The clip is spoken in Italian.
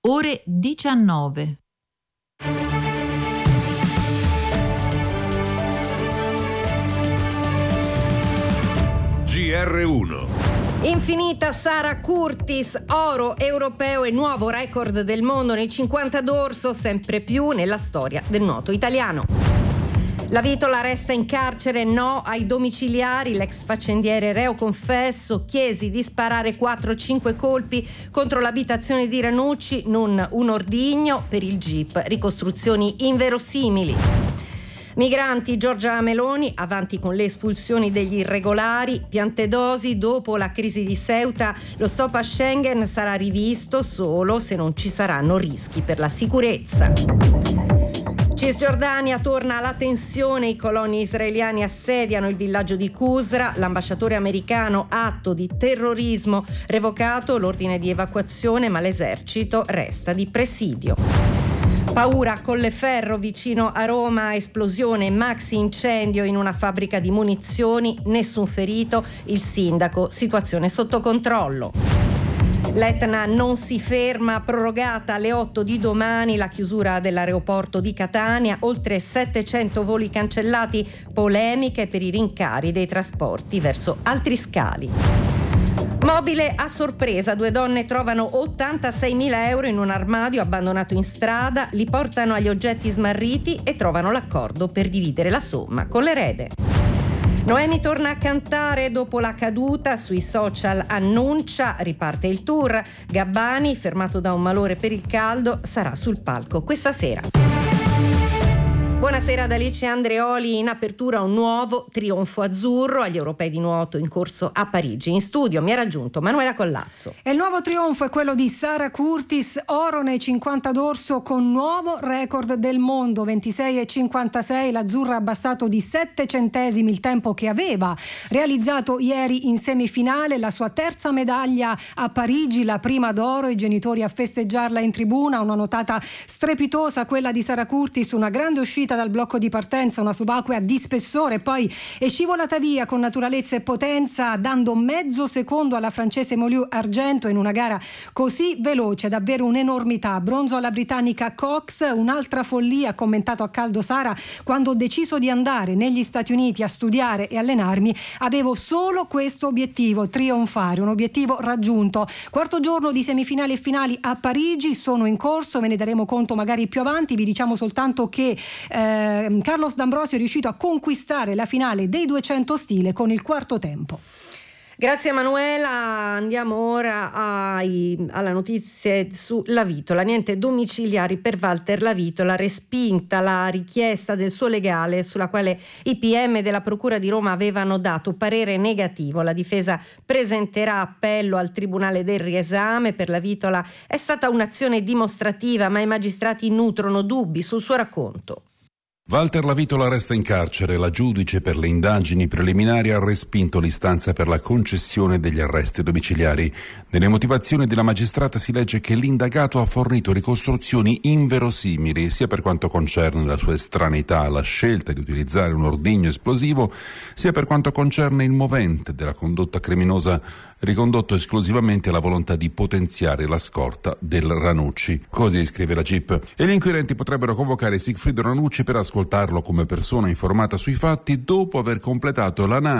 ore 19. GR1. Infinita Sara Curtis, oro europeo e nuovo record del mondo nei 50 d'orso, sempre più nella storia del nuoto italiano. La Vitola resta in carcere, no ai domiciliari, l'ex faccendiere reo confesso, chiesi di sparare 4-5 colpi contro l'abitazione di Ranucci, non un ordigno, per il GIP, ricostruzioni inverosimili. Migranti, Giorgia Meloni, avanti con le espulsioni degli irregolari, Piantedosi, dopo la crisi di Ceuta, lo stop a Schengen sarà rivisto solo se non ci saranno rischi per la sicurezza. Cisgiordania torna alla tensione, i coloni israeliani assediano il villaggio di Qusra, l'ambasciatore americano atto di terrorismo, revocato l'ordine di evacuazione ma l'esercito resta di presidio. Paura a Colleferro, vicino a Roma, esplosione, maxi incendio in una fabbrica di munizioni, nessun ferito, il sindaco, situazione sotto controllo. L'Etna non si ferma, prorogata alle 8 di domani la chiusura dell'aeroporto di Catania, oltre 700 voli cancellati, polemiche per i rincari dei trasporti verso altri scali. Mobile a sorpresa, 2 donne trovano 86.000 euro in un armadio abbandonato in strada, li portano agli oggetti smarriti e trovano l'accordo per dividere la somma con l'erede. Noemi torna a cantare dopo la caduta, sui social annuncia, riparte il tour. Gabbani, fermato da un malore per il caldo, sarà sul palco questa sera. Buonasera ad Alice Andreoli, in apertura un nuovo trionfo azzurro agli europei di nuoto in corso a Parigi. In studio mi ha raggiunto Manuela Collazzo. E il nuovo trionfo è quello di Sara Curtis, oro nei 50 d'orso con nuovo record del mondo, 26,56. L'azzurra ha abbassato di 7 centesimi il tempo che aveva realizzato ieri in semifinale, la sua terza medaglia a Parigi, la prima d'oro, i genitori a festeggiarla in tribuna, una notata strepitosa quella di Sara Curtis, una grande uscita dal blocco di partenza, una subacquea di spessore, poi è scivolata via con naturalezza e potenza, dando mezzo secondo alla francese Moliu argento in una gara così veloce, davvero un'enormità. Bronzo alla britannica Cox, un'altra follia, ha commentato a caldo Sara: quando ho deciso di andare negli Stati Uniti a studiare e allenarmi avevo solo questo obiettivo, trionfare, un obiettivo raggiunto. Quarto giorno di semifinali e finali a Parigi sono in corso, ve ne daremo conto magari più avanti, vi diciamo soltanto che Carlos D'Ambrosio è riuscito a conquistare la finale dei 200 stile con il quarto tempo. Grazie Manuela, andiamo ora alla notizia sulla Vitola. Niente domiciliari per Walter Lavitola, respinta la richiesta del suo legale sulla quale i PM della Procura di Roma avevano dato parere negativo. La difesa presenterà appello al Tribunale del riesame. Per Lavitola è stata un'azione dimostrativa, ma i magistrati nutrono dubbi sul suo racconto. Walter Lavitola resta in carcere. La giudice per le indagini preliminari ha respinto l'istanza per la concessione degli arresti domiciliari. Nelle motivazioni della magistrata si legge che l'indagato ha fornito ricostruzioni inverosimili sia per quanto concerne la sua estraneità alla scelta di utilizzare un ordigno esplosivo, sia per quanto concerne il movente della condotta criminosa, ricondotto esclusivamente alla volontà di potenziare la scorta del Ranucci. Così scrive la GIP. E gli inquirenti potrebbero convocare Sigfrido Ranucci per ascoltarlo come persona informata sui fatti dopo aver completato l'analisi